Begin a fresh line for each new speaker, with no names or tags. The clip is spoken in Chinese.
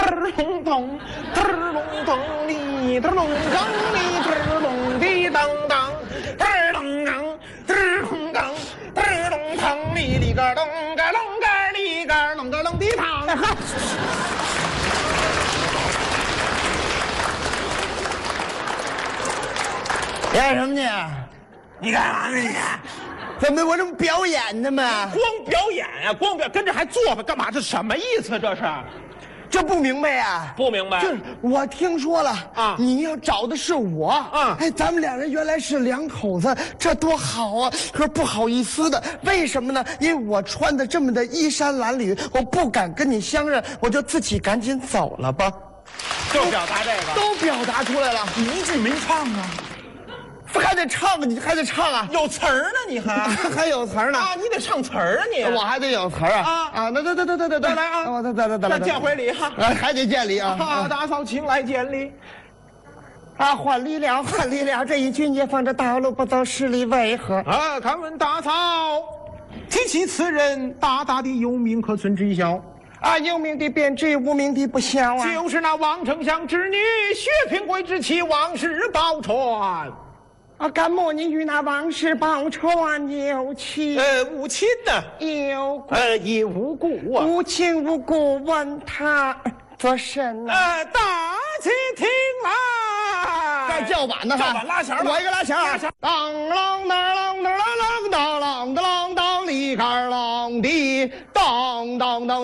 隆咚，隆咚哩，咚咚哩，咚滴当当，咚当，咚当，咚当哩哩个咚个隆个哩个隆个隆滴当。
干什么呢？
你干嘛呢你？
怎么我这不表演呢吗？
光表演呀、光表跟着还做吧，干嘛？这什么意思？这是
这不明白呀？
不明白？
就是我听说了
啊
你要找的是我
啊
哎，咱们俩人原来是两口子，这多好啊！可是不好意思的，为什么呢？因为我穿的这么的衣衫褴褛，我不敢跟你相认，我就自己赶紧走了吧。
就表达这个，
都表达出来了，
你一句没唱啊？
还得唱啊，你还得唱啊，
有词儿呢，你还
还有词儿呢
啊？你得唱词儿啊你！
我还得有词儿啊
啊
那
再来啊！
再
见回礼哈！
还得见礼啊！
大嫂请来见礼。
换礼了，换礼了！这一句你放着道路不走，十里为何？
敢问大嫂，提起此人，大大的有名可存知晓？
有名的便知，无名的不晓啊！
就是那王丞相之女，薛平贵之妻，王氏宝钏。
敢莫你与那王氏宝钏有情？
无亲呢？
有
亦无故啊！
无情无故，问他做甚呢？
大家听来。
这叫板呢？
叫板拉弦吧。
我一个拉弦啊！当啷当啷当啷当啷当啷当里杆啷的当当当。